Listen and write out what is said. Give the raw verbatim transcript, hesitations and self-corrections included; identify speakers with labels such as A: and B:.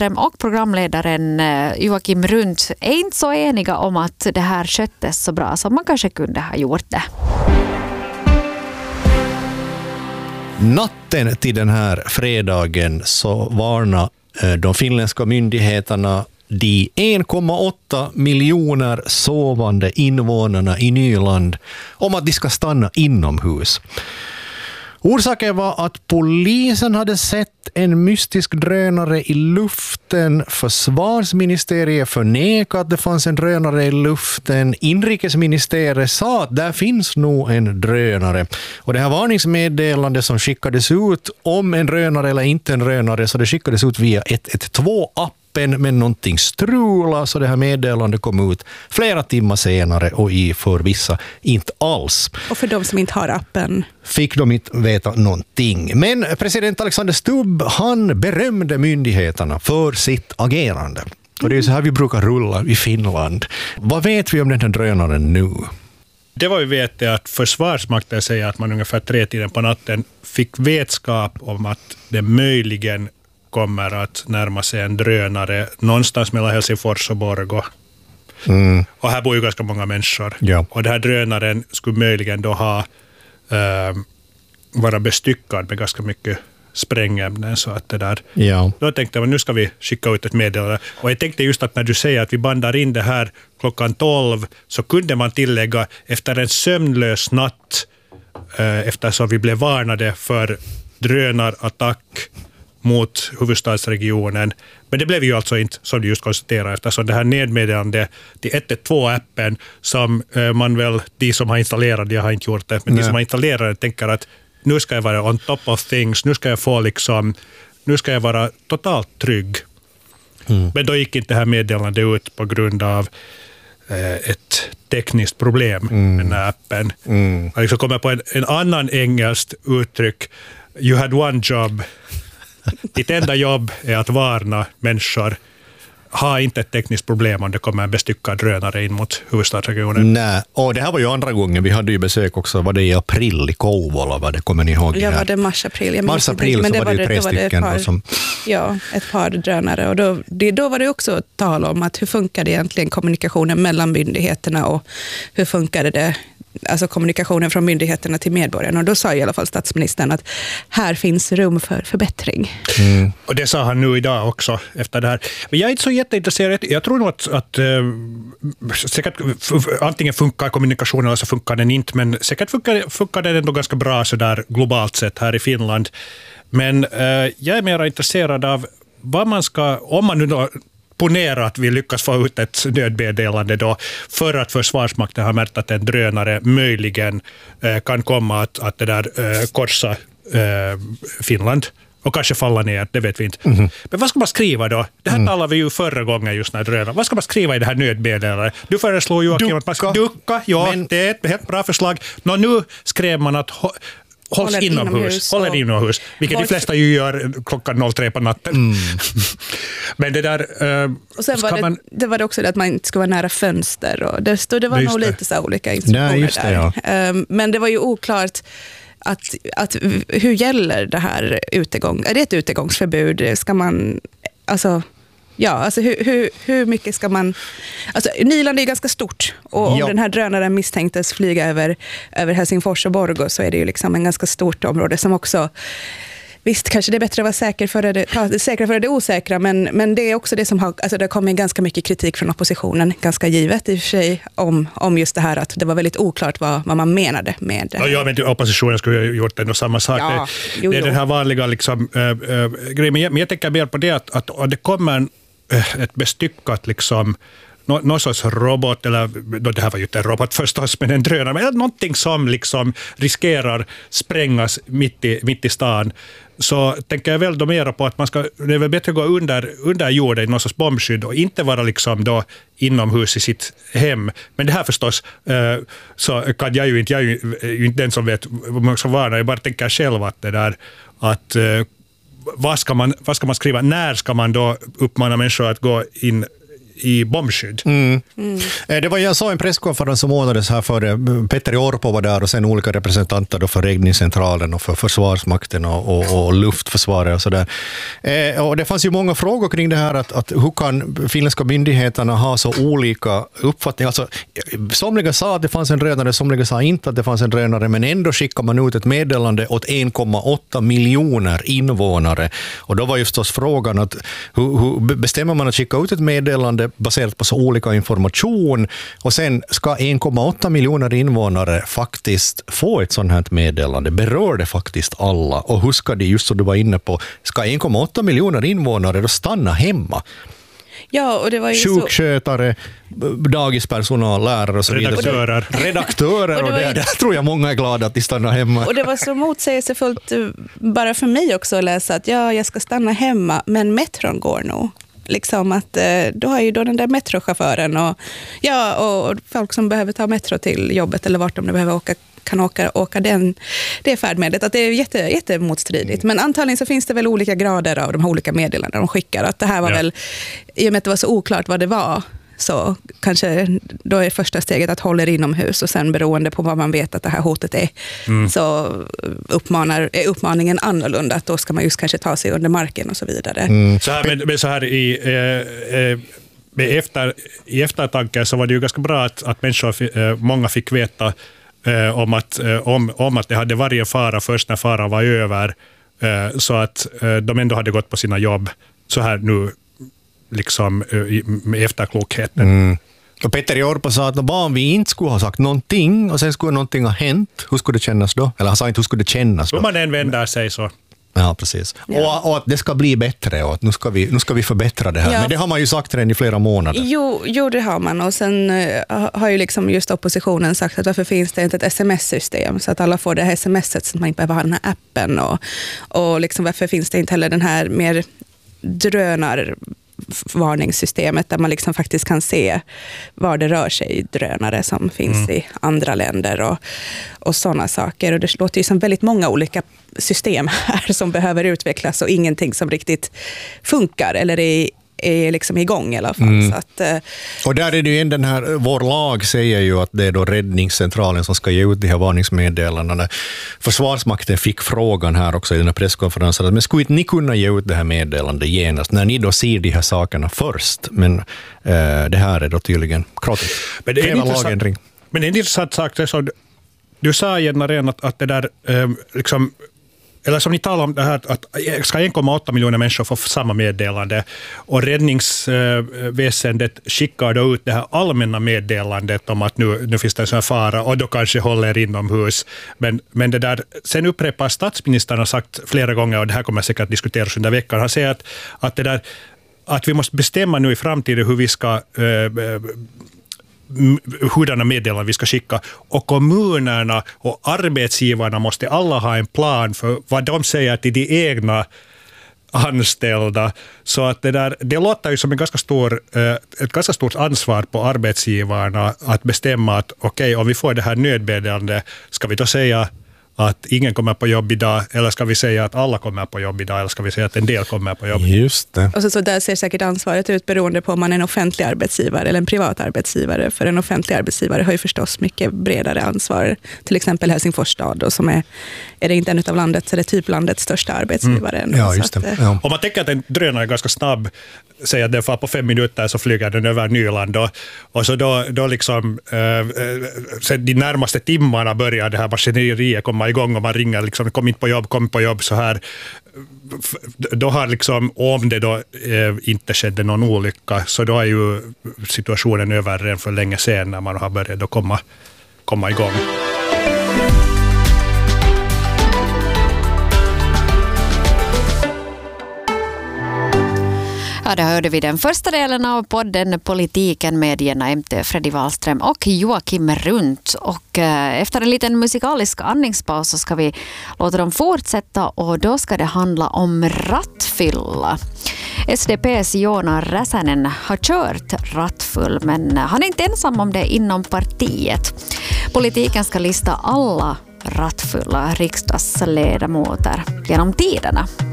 A: Sundström och programledaren Joakim Rundt är inte så eniga om att det här sköttes så bra som man kanske kunde ha gjort det.
B: Natten till den här fredagen så varnar de finländska myndigheterna de en komma åtta miljoner sovande invånarna i Nyland om att de ska stanna inomhus. Orsaken var att polisen hade sett en mystisk drönare i luften. Försvarsministeriet förnekade att det fanns en drönare i luften. Inrikesministeriet sa att där finns nog en drönare. Och det här varningsmeddelandet som skickades ut om en drönare eller inte en drönare, så det skickades ut via ett ett två-app. Men någonting strula, så det här meddelandet kom ut flera timmar senare och i för vissa inte alls.
C: Och för de som inte har appen
B: fick de inte veta någonting. Men president Alexander Stubb, han berömde myndigheterna för sitt agerande. Och det är så här vi brukar rulla i Finland. Vad vet vi om den här drönaren nu?
D: Det var ju vet att Försvarsmakten säger att man ungefär tre tiden på natten fick vetskap om att det möjligen kommer att närma sig en drönare någonstans mellan Helsingfors och Borgå. Mm. Och här bor ju ganska många människor. Ja. Och den här drönaren skulle möjligen då ha äh, vara bestyckad med ganska mycket sprängämnen. Så att det där. Ja. Då tänkte jag att nu ska vi skicka ut ett meddelande. Och jag tänkte just att när du säger att vi bandar in det här klockan tolv, så kunde man tillägga efter en sömnlös natt, äh, eftersom vi blev varnade för drönarattack mot huvudstadsregionen. Men det blev ju alltså inte, som du just konstaterar, eftersom det här nedmeddelandet till ett ett två-appen som eh, man väl, de som har installerat det, jag har inte gjort det, men Nej. de som har installerat det tänker att nu ska jag vara on top of things, nu ska jag få liksom, nu ska jag vara totalt trygg. Mm. Men då gick inte det här meddelandet ut på grund av eh, ett tekniskt problem mm. med den här appen. Mm. Jag liksom kommer på en, en annan engelskt uttryck. You had one job. Ditt enda jobb är att varna människor. Ha inte ett tekniskt problem om det kommer en bestyckad drönare in mot huvudstadsregionen.
B: Nej, och det här var ju andra gången. Vi hade ju besök också, var det i april i Kouvola, vad det kommer ni ihåg?
C: Ja, var det mars-april.
B: Mars-april så var det ju tre stycken.
C: Par,
B: som...
C: Ja, ett par drönare. Och då, det, då var det också tal om att hur funkar det egentligen kommunikationen mellan myndigheterna och hur funkade det alltså kommunikationen från myndigheterna till medborgarna. Och då sa i alla fall statsministern att här finns rum för förbättring.
D: Mm. Och det sa han nu idag också efter det här. Men jag är inte så jätteintresserad. Jag tror nog att, att äh, säkert antingen funkar kommunikationen eller så funkar den inte. Men säkert funkar, funkar den ändå ganska bra så där globalt sett här i Finland. Men äh, jag är mer intresserad av vad man ska, om man nu då ponera att vi lyckas få ut ett nödmeddelande då för att Försvarsmakten har märkt att en drönare möjligen eh, kan komma att, att det där eh, korsa eh, Finland och kanske falla ner, det vet vi inte. Mm-hmm. Men vad ska man skriva då? Det här mm. talade vi ju förra gången just när drönare. Vad ska man skriva i det här nödmeddelandet? Du föreslår ju att man ska ducka. Ja, men... det är ett helt bra förslag. Nå, nu skrev man att ho- hålls
C: håller
D: inomhus,
C: inomhus
D: håller inomhus, vilket håll... de flesta ju gör klockan noll tre på natten. Mm. Men det där... Uh,
C: och sen var det, man... det var det också det att man inte skulle vara nära fönster. Och det, stod, det var nog det. lite så olika instruktioner Nej, just det, där. Ja. Um, men det var ju oklart att, att hur gäller det här utegång? Är det ett utegångsförbud? Ska man... Alltså... Ja, alltså hur, hur, hur mycket ska man... Alltså Nyland är ganska stort och om ja. den här drönaren misstänktes flyga över, över Helsingfors och Borgå så är det ju liksom en ganska stort område som också... Visst, kanske det är bättre att vara säker för det, ja, säkra för det osäkra, men, men det är också det som har... Alltså det kommer ganska mycket kritik från oppositionen, ganska givet i och för sig, om, om just det här att det var väldigt oklart vad, vad man menade med det.
D: Ja, ja, men oppositionen skulle ha gjort ändå samma sak.
C: Ja,
D: det,
C: jo,
D: det är
C: jo.
D: den här vanliga liksom, äh, äh, grejen, men jag, men jag tänker mer på det att, att, att det kommer en, äh, ett bestyckat liksom Nå, någon sorts robot, eller det här var ju inte en robot förstås, men en drönare, men någonting som liksom riskerar sprängas mitt i, mitt i stan, så tänker jag väl då mera på att man ska, det är väl bättre att gå under, under jorden i någon sorts bombskydd och inte vara liksom då inomhus i sitt hem. Men det här förstås eh, så kan jag ju inte, jag är ju inte den som vet vad man ska vara, jag bara tänker själv att det där, att eh, vad ska man, vad ska man skriva, när ska man då uppmana människor att gå in i bombskydd.
B: Mm. Mm. Det var, jag sa en presskonferens som ordnades här före. Petteri Orpo var där och sen olika representanter då för räddningscentralen och för försvarsmakten och, och, och luftförsvaret och sådär. Eh, och det fanns ju många frågor kring det här att, att hur kan finländska myndigheterna ha så olika uppfattningar. Alltså, somliga sa att det fanns en drönare, somliga sa inte att det fanns en drönare, men ändå skickar man ut ett meddelande åt en komma åtta miljoner invånare. Och då var ju förstås frågan att hur, hur bestämmer man att skicka ut ett meddelande baserat på så olika information och sen ska en komma åtta miljoner invånare faktiskt få ett sånt här meddelande. Berör det faktiskt alla? Och hur ska det, just som du var inne på, ska en komma åtta miljoner invånare då stanna hemma?
C: Ja, och det var ju
B: sjukskötare, så... dagispersonal, lärare och så vidare.
D: Redaktörer.
B: Redaktörer, och, det, och det, det tror jag många är glada att de stannar hemma.
C: Och det var så motsägelsefullt bara för mig också att läsa att ja, jag ska stanna hemma, men metron går nog. Liksom att då har ju då den där metrochauffören och, ja, och folk som behöver ta metro till jobbet eller vart de behöver åka kan åka, åka den, det färdmedlet. Att det är jätte, jättemotstridigt. Men antagligen så finns det väl olika grader av de här olika meddelandena de skickar. Att det här var ja. väl, i och med att det var så oklart vad det var, så kanske då är första steget att hålla inomhus och sen beroende på vad man vet att det här hotet är mm. så uppmanar, är uppmaningen annorlunda, att då ska man just kanske ta sig under marken och så vidare. Mm.
D: Så här, men, men så här i, eh, eh, med efter, i eftertanke så var det ju ganska bra att, att människor, eh, många fick veta eh, om, att, eh, om, om att det hade varit en fara först när faran var över, eh, så att eh, de ändå hade gått på sina jobb så här nu liksom med efterklokheten. Mm.
B: Och Petteri Orpo sa att om vi inte skulle ha sagt någonting och sen skulle någonting ha hänt, hur skulle det kännas då? Eller han sa inte hur skulle det kännas då?
D: Hur man än vänder sig så.
B: Ja, precis. Ja. Och, och att det ska bli bättre och att nu ska vi, nu ska vi förbättra det här. Ja. Men det har man ju sagt redan i flera månader.
C: Jo, jo, det har man. Och sen uh, har ju liksom just oppositionen sagt att varför finns det inte ett sms-system så att alla får det här smset så att man inte behöver ha den här appen. Och, och liksom varför finns det inte heller den här mer drönar varningssystemet där man liksom faktiskt kan se var det rör sig drönare som finns mm. i andra länder och, och sådana saker. Och det låter ju som väldigt många olika system här som behöver utvecklas och ingenting som riktigt funkar eller är är liksom igång i alla fall. Mm. Så att,
B: och där är det ju den här, vår lag säger ju att det är då räddningscentralen som ska ge ut de här varningsmeddelandena. Försvarsmakten fick frågan här också i den här presskonferensen, men skulle inte ni kunna ge ut det här meddelandet genast när ni då ser de här sakerna först? Men eh, det här är då tydligen krottigt.
D: Men det är en intressant, men det är en intressant sak, så du sa igen att, att det där eh, liksom eller som ni talar om det här att ska en komma åtta miljoner människor få samma meddelande och räddningsväsendet skickar då ut det här allmänna meddelandet om att nu, nu finns det en sån här fara och då kanske håller inomhus. Men, men det där, sen upprepar statsministern har sagt flera gånger, och det här kommer säkert diskuteras under veckan, han säger att, att, det där, att vi måste bestämma nu i framtiden hur vi ska äh, hurdana meddelanden vi ska skicka, och kommunerna och arbetsgivarna måste alla ha en plan för vad de säger till de egna anställda, så att det där, det låter ju som en ganska stor, ett ganska stort ansvar på arbetsgivarna att bestämma att okej, okay, om vi får det här nödmeddelande, ska vi då säga att ingen kommer på jobb idag, eller ska vi säga att alla kommer på jobb idag, eller ska vi säga att en del kommer på jobb?
B: Just det.
C: Och så, så där ser säkert ansvaret ut beroende på om man är en offentlig arbetsgivare eller en privat arbetsgivare. För en offentlig arbetsgivare har ju förstås mycket bredare ansvar. Till exempel Helsingfors stad, och som är, är det inte en av landets, så är det typ landets största arbetsgivare.
B: Mm. Ja, just det. Ja.
D: Om man tänker att en drönare är ganska snabb, säger att den får på fem minuter så flyger den över Nyland och, och så då, då liksom äh, sen de närmaste timmarna börjar det här maskineriet komma igång och man ringer liksom, kom inte på jobb, kom på jobb så här. Då har liksom, om det då äh, inte skedde någon olycka, så då är ju situationen över redan för länge sedan när man har börjat då komma, komma igång.
A: Ja, det hörde vi den första delen av podden Politiken med Jenna Emte, Freddy Wallström och Joakim Rundt. Och eh, efter en liten musikalisk andningspaus så ska vi låta dem fortsätta, och då ska det handla om rattfylla. S D P:s Joona Räsänen har kört rattfull, men han är inte ensam om det inom partiet. Politiken ska lista alla rattfulla riksdagsledamöter genom tiderna.